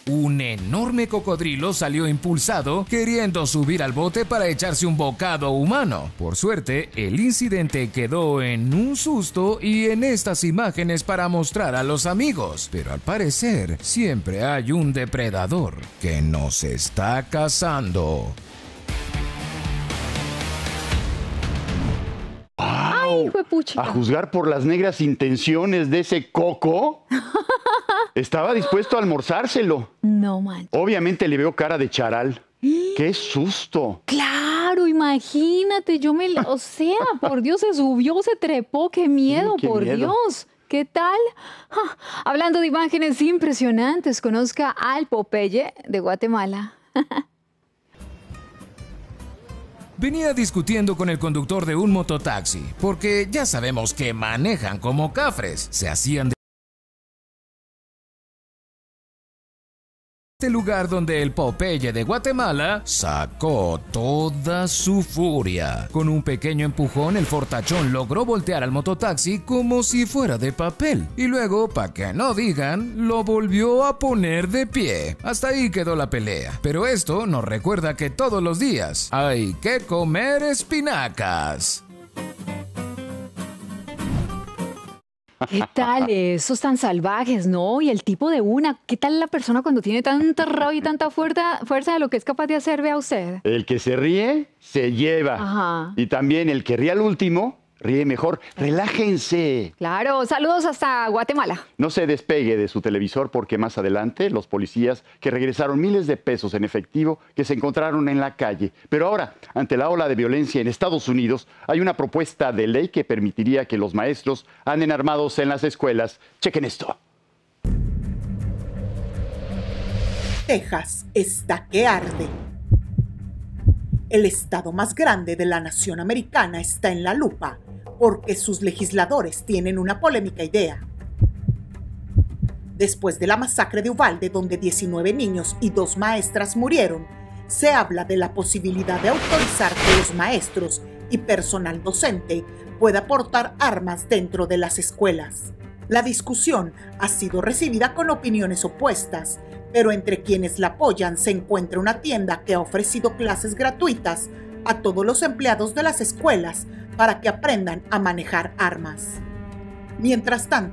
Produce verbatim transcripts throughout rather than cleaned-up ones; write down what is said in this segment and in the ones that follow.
un enorme cocodrilo salió impulsado queriendo subir al bote para echarse un bocado humano. Por suerte, el incidente quedó en un susto y en estas imágenes para mostrar a los amigos. Pero al parecer, siempre hay un depredador que nos está cazando. Ay, juepuchica. A juzgar por las negras intenciones de ese coco, estaba dispuesto a almorzárselo. No manches. Obviamente le veo cara de charal. ¡Qué susto! Claro, imagínate, yo me... O sea, por Dios, se subió, se trepó, qué miedo, Sí, qué por miedo. Dios. ¿Qué tal? Ah, hablando de imágenes impresionantes, conozca al Popeye de Guatemala. Venía discutiendo con el conductor de un mototaxi, porque ya sabemos que manejan como cafres. Se hacían de este lugar donde el Popeye de Guatemala sacó toda su furia. Con un pequeño empujón, el fortachón logró voltear al mototaxi como si fuera de papel. Y luego, para que no digan, lo volvió a poner de pie. Hasta ahí quedó la pelea. Pero esto nos recuerda que todos los días hay que comer espinacas. ¿Qué tal esos tan salvajes, no? Y el tipo de una, ¿qué tal la persona cuando tiene tanta rabia y tanta fuerza, fuerza de lo que es capaz de hacer, vea usted? El que se ríe, se lleva. Ajá. Y también el que ríe al último, ríe mejor. Relájense. Claro, saludos hasta Guatemala. No se despegue de su televisor porque más adelante los policías que regresaron miles de pesos en efectivo que se encontraron en la calle. Pero ahora, ante la ola de violencia en Estados Unidos, hay una propuesta de ley que permitiría que los maestros anden armados en las escuelas. Chequen esto. Texas está que arde. El estado más grande de la nación americana está en la lupa porque sus legisladores tienen una polémica idea. Después de la masacre de Uvalde, donde diecinueve niños y dos maestras murieron, se habla de la posibilidad de autorizar que los maestros y personal docente pueda portar armas dentro de las escuelas. La discusión ha sido recibida con opiniones opuestas, pero entre quienes la apoyan se encuentra una tienda que ha ofrecido clases gratuitas a todos los empleados de las escuelas para que aprendan a manejar armas. Mientras tanto,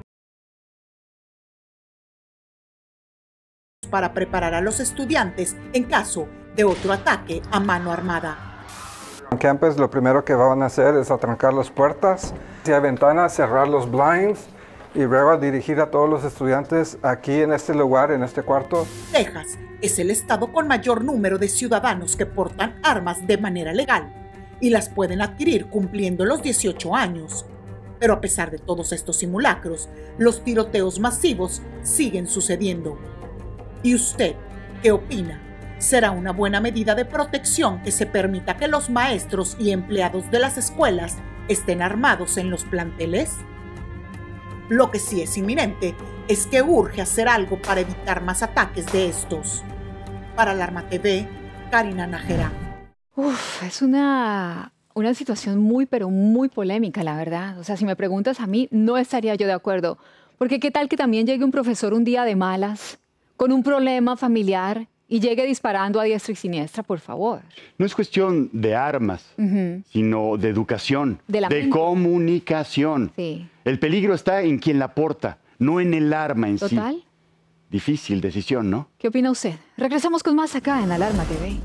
para preparar a los estudiantes en caso de otro ataque a mano armada. En campus lo primero que van a hacer es atrancar las puertas, si hay ventanas, cerrar los blinds y luego dirigir a todos los estudiantes aquí en este lugar, en este cuarto. Texas es el estado con mayor número de ciudadanos que portan armas de manera legal y las pueden adquirir cumpliendo los dieciocho años. Pero a pesar de todos estos simulacros, los tiroteos masivos siguen sucediendo. ¿Y usted qué opina? ¿Será una buena medida de protección que se permita que los maestros y empleados de las escuelas estén armados en los planteles? Lo que sí es inminente es que urge hacer algo para evitar más ataques de estos. Para Alarma T V, Karina Nájera. Uf, es una, una situación muy, pero muy polémica, la verdad. O sea, si me preguntas a mí, no estaría yo de acuerdo. Porque qué tal que también llegue un profesor un día de malas, con un problema familiar, y llegue disparando a diestra y siniestra, por favor. No es cuestión de armas, uh-huh. sino de educación, de, la de mente. comunicación. Sí. El peligro está en quien la porta, no en el arma en sí. ¿Total? Difícil decisión, ¿no? ¿Qué opina usted? Regresamos con más acá en Alarma T V.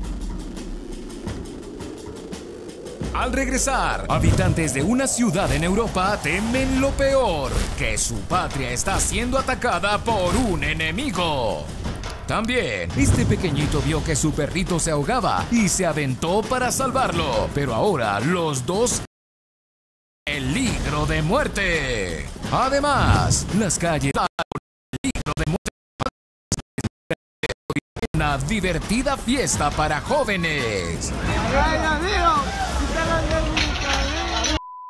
Al regresar, habitantes de una ciudad en Europa temen lo peor, que su patria está siendo atacada por un enemigo. También, este pequeñito vio que su perrito se ahogaba y se aventó para salvarlo, pero ahora los dos peligro de muerte. Además, las calles peligro de muerte. Una divertida fiesta para jóvenes. ¡Ay, amigo!